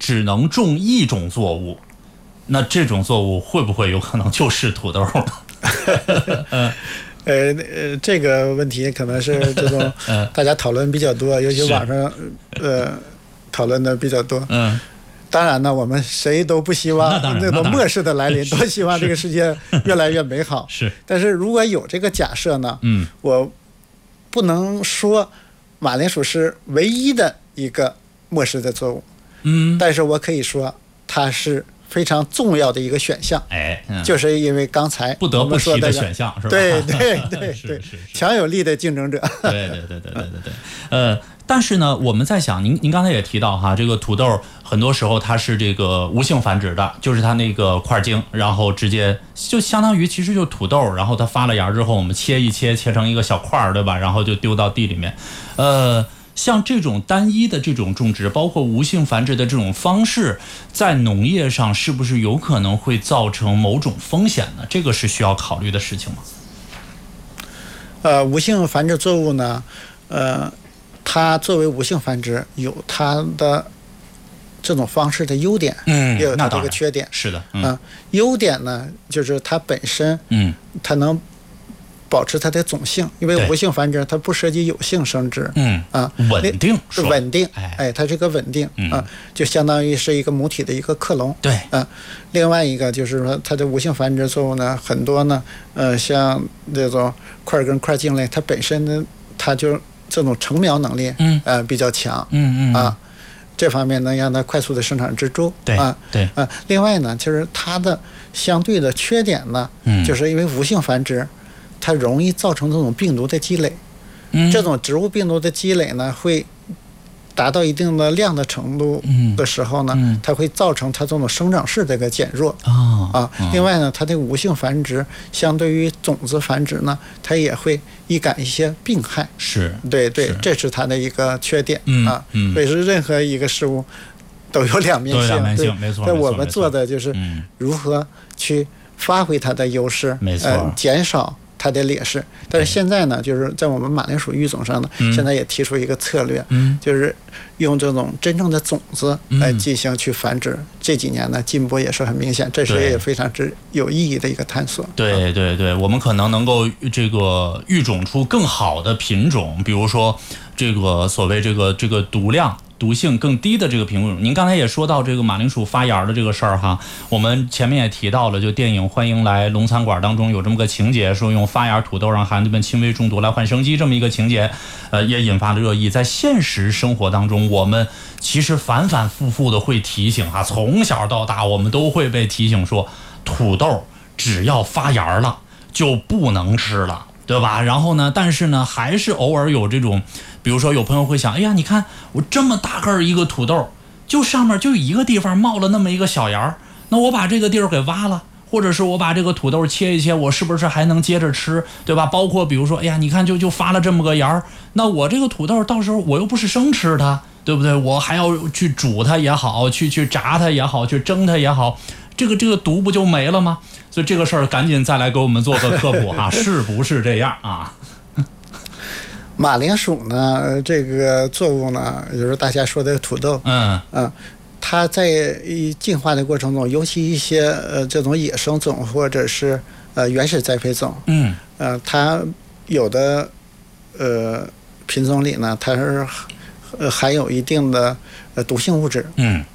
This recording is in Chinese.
只能种一种作物，那这种作物会不会有可能就是土豆呢？ 这个问题可能是这种大家讨论比较多，尤其网上讨论的比较多。当然呢，我们谁都不希望那种末世的来临，都希望这个世界越来越美好。 是， 但是如果有这个假设呢，我不能说马铃薯是唯一的一个末世的作物，但是我可以说它是非常重要的一个选项。就是因为刚才不得不提的选项，是吧？ 对，强有力的竞争者。 对。但是呢，我们在想，您刚才也提到哈，这个土豆很多时候它是这个无性繁殖的，就是它那个块茎，然后直接就相当于其实就土豆，然后它发了芽之后，我们切成一个小块儿，对吧？然后就丢到地里面。像这种单一的这种种植，包括无性繁殖的这种方式，在农业上是不是有可能会造成某种风险呢？这个是需要考虑的事情吗？ 无性繁殖作物呢，它作为无性繁殖有它的这种方式的优点，也有它这个缺点。 是的， 优点呢就是它本身，它能保持它的种性，因为无性繁殖它不涉及有性生殖， 稳定， 它这个稳定，就相当于是一个母体的一个克隆。 对， 另外一个就是说它的无性繁殖作物呢，很多呢，像这种块根块茎类，它本身呢，它就这种成苗能力，比较强，这方面能让它快速的生产植株。另外呢，就是它的相对的缺点呢，就是因为无性繁殖，它容易造成这种病毒的积累。这种植物病毒的积累呢，会达到一定的量的程度的时候呢，它会造成它这种生长势这个减弱。另外呢，它的无性繁殖相对于种子繁殖呢，它也会易感一些病害。对，这是它的一个缺点。所以说任何一个事物都有两面性， 没错。 但我们做的就是如何去发挥它的优势，减少它的劣势。但是现在呢，就是在我们马铃薯育种上呢，现在也提出一个策略，就是用这种真正的种子来进行去繁殖。这几年呢，进步也是很明显，这是也非常之有意义的一个探索。 对，我们可能能够这个育种出更好的品种，比如说这个所谓这个毒性更低的这个品种。您刚才也说到这个马铃薯发芽的这个事儿哈，我们前面也提到了，就电影《欢迎来龙餐馆》当中有这么个情节，说用发芽土豆让孩子们轻微中毒来换生机，这么一个情节，也引发了热议。在现实生活当中，我们其实反反复复的会提醒哈，从小到大我们都会被提醒说，土豆只要发芽了就不能吃了，对吧？然后呢，但是呢，还是偶尔有这种，比如说有朋友会想，哎呀，你看我这么大个一个土豆，就上面就一个地方冒了那么一个小芽，那我把这个地儿给挖了，或者是我把这个土豆切一切，我是不是还能接着吃，对吧？包括比如说，哎呀，你看就发了这么个芽，那我这个土豆到时候我又不是生吃它，对不对？我还要去煮它也好，去炸它也好，去蒸它也好，这个毒不就没了吗？所以这个事儿赶紧再来给我们做个科普哈，是不是这样啊？ 马铃薯呢，这个作物呢，也就是大家说的土豆，它在进化的过程中，尤其一些这种野生种或者是原始栽培种，它有的品种里呢，它是含有一定的毒性物质，